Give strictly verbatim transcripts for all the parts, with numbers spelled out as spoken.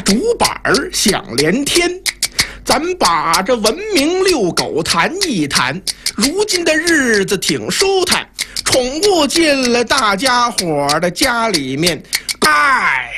竹板儿响连天。咱把这文明遛狗谈一谈，如今的日子挺舒坦，宠物进了大家伙的家里面。哎，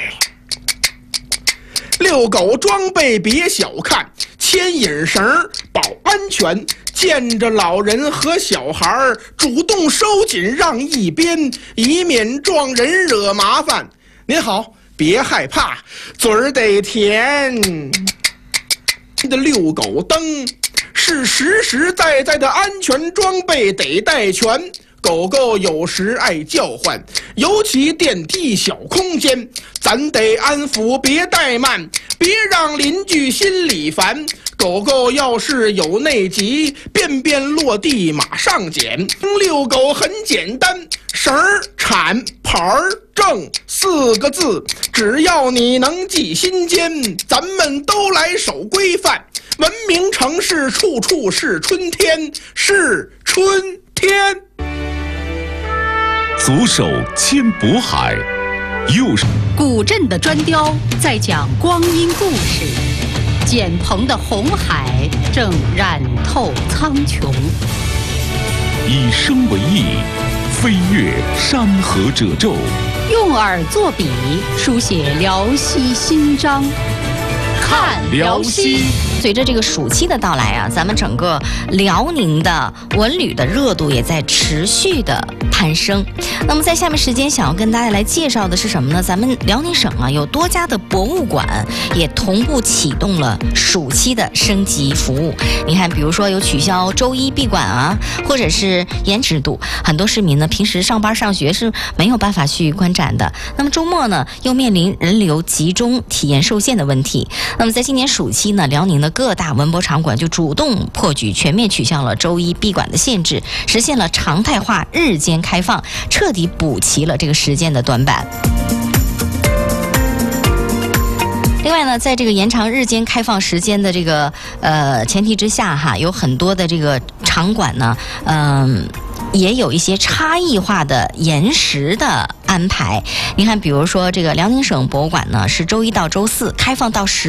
遛狗装备别小看，牵引绳保安全，见着老人和小孩主动收紧让一边，以免撞人惹麻烦。您好，别害怕，嘴儿得甜。的遛狗灯是实实在在的安全装备，得带全。狗狗有时爱叫唤，尤其电梯小空间，咱得安抚，别怠慢，别让邻居心里烦。狗狗要是有内急，便便落地马上捡。遛狗很简单，绳儿、铲、牌儿、正四个字，只要你能记心间，咱们都来守规范。文明城市处处是春天，是春天。 左手牵渤海，右手古镇的砖雕在讲光阴故事，简鹏的红海正染透苍穹。 以声为翼，飞越山河褶皱， 用耳作笔，书写辽西新章。看辽西。 随着这个暑期的到来啊，咱们整个辽宁的文旅的热度也在持续的攀升。那么在下面时间想要跟大家来介绍的是什么呢？咱们辽宁省啊有多家的博物馆也同步启动了暑期的升级服务。你看，比如说有取消周一闭馆啊，或者是延制度，很多市民呢平时上班上学是没有办法去观展的。那么周末呢又面临人流集中、体验受限的问题。那么在今年暑期呢，辽宁的各大文博场馆就主动破局，全面取消了周一闭馆的限制，实现了常态化日间开放，彻底补齐了这个时间的短板。另外呢，在这个延长日间开放时间的这个呃前提之下哈，有很多的这个场馆呢，嗯、呃。也有一些差异化的延时的安排。你看，比如说这个辽宁省博物馆呢，是周一到周四开放到十